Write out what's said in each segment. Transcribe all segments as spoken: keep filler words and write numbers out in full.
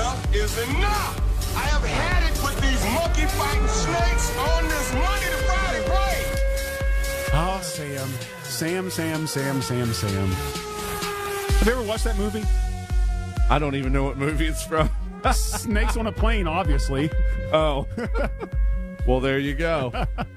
Enough is enough. I have had it with these monkey fighting snakes on this Monday to Friday break. Oh, Sam. Sam, Sam, Sam, Sam, Sam. Have you ever watched that movie? I don't even know what movie it's from. Snakes on a Plane, obviously. Oh. Well, there you go.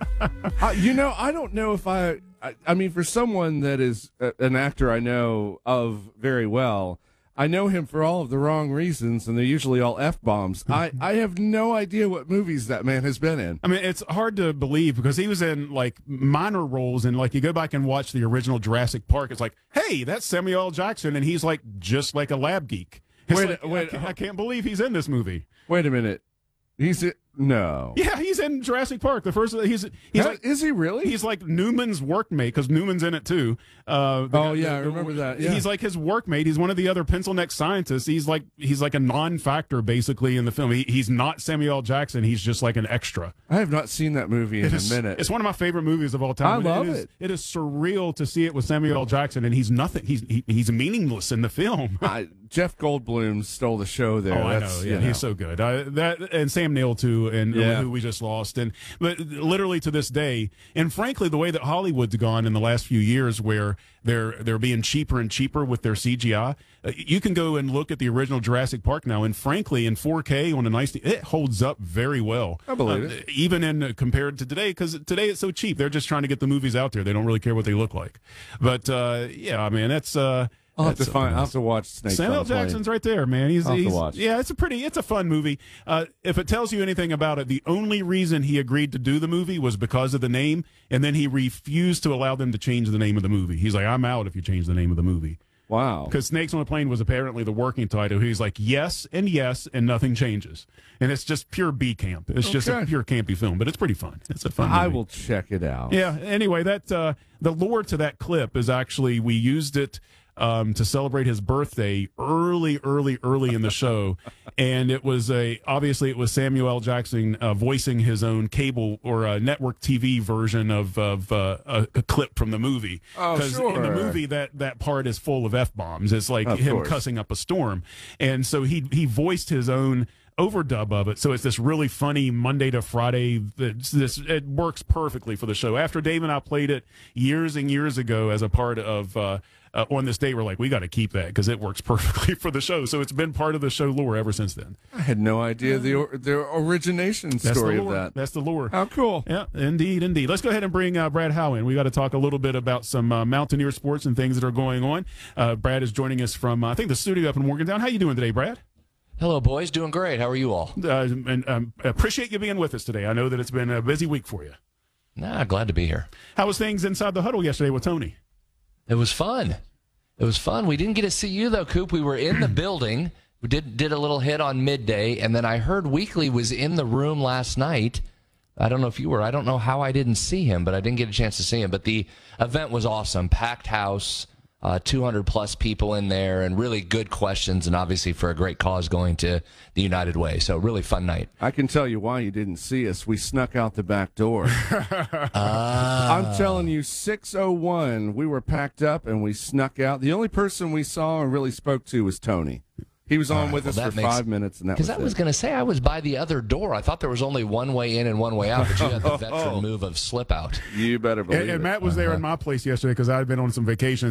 uh, you know, I don't know if I, I, I mean, for someone that is a, an actor I know of very well, I know him for all of the wrong reasons, and they're usually all F-bombs. I, I have no idea what movies that man has been in. I mean, it's hard to believe because he was in, like, minor roles, and, like, you go back and watch the original Jurassic Park, it's like, hey, that's Samuel L. Jackson, and he's, like, just like a lab geek. It's Wait, like, wait, I, can't, I can't believe he's in this movie. Wait a minute. He's it. No. Yeah, he's in Jurassic Park. The first, he's he's How, like, is he really? He's like Newman's workmate because Newman's in it too. Uh, the, oh the, yeah, I the, remember that. Yeah. He's like his workmate. He's one of the other pencil neck scientists. He's like he's like a non-factor basically in the film. He, he's not Samuel L. Jackson. He's just like an extra. I have not seen that movie in it a is, minute. It's one of my favorite movies of all time. I love it. Is, it. It is surreal to see it with Samuel L. Jackson, and he's nothing. He's he, he's meaningless in the film. I, Jeff Goldblum stole the show there. Oh, That's, I know. Yeah, you know. he's so good. Uh, that and Sam Neill too, and Yeah. who we just lost. And but literally to this day, and frankly, the way that Hollywood's gone in the last few years, where they're they're being cheaper and cheaper with their C G I. Uh, you can go and look at the original Jurassic Park now, and frankly, in four K on a nice, it holds up very well. I believe uh, it. Even in uh, compared to today, because today it's so cheap. They're just trying to get the movies out there. They don't really care what they look like. But uh, yeah, I mean that's. Uh, I'll have to That's find. I'll have to watch Snakes Samuel on a Plane. Jackson's right there, man. He's, I'll have to he's watch. yeah, it's a pretty, it's a fun movie. Uh, if it tells you anything about it, the only reason he agreed to do the movie was because of the name, and then he refused to allow them to change the name of the movie. He's like, I'm out if you change the name of the movie. Wow. Because Snakes on a Plane was apparently the working title. He's like, yes and yes, and nothing changes. And it's just pure B camp. It's just a Okay. pure campy film, but it's pretty fun. It's a fun movie. I will check it out. Yeah. Anyway, that uh, the lore to that clip is actually we used it um, to celebrate his birthday early, early, early in the show, and it was a obviously it was Samuel L. Jackson uh, voicing his own cable or uh, network T V version of of uh, a, a clip from the movie. Oh, sure. In the movie, that that part is full of F bombs. It's like Of him course. cussing up a storm, and so he he voiced his own overdub of it, so it's this really funny Monday to Friday. It's this it works perfectly for the show. After Dave and I played it years and years ago as a part of uh, uh, On This Day, we're like, we got to keep that because it works perfectly for the show. So it's been part of the show lore ever since then. I had no idea the or, the origination That's story the of lore. that. That's the lore. How cool. Yeah, indeed, indeed. Let's go ahead and bring uh, Brad Howe in. We got to talk a little bit about some uh, Mountaineer sports and things that are going on. Uh, Brad is joining us from, uh, I think, the studio up in Morgantown. How you doing today, Brad? Hello, boys. Doing great. How are you all? Uh, and um, appreciate you being with us today. I know that it's been a busy week for you. Nah, glad to be here. How was things inside the huddle yesterday with Tony? It was fun. It was fun. We didn't get to see you, though, Coop. We were in the building. We did did a little hit on midday, and then I heard Weekly was in the room last night. I don't know if you were. I don't know how I didn't see him, but I didn't get a chance to see him. But the event was awesome. Packed house, uh, two hundred plus people in there, and really good questions, and obviously for a great cause going to the United Way. So really fun night. I can tell you why you didn't see us. We snuck out the back door. Ah. I'm telling you, six oh one, we were packed up and we snuck out. The only person we saw and really spoke to was Tony. He was on right, with well, us that for makes- five minutes, and that Because was I it. was going to say I was by the other door. I thought there was only one way in and one way out, but you had the veteran move of slip out. You better believe And, and it. Matt was there Uh-huh. in my place yesterday because I had been on some vacation.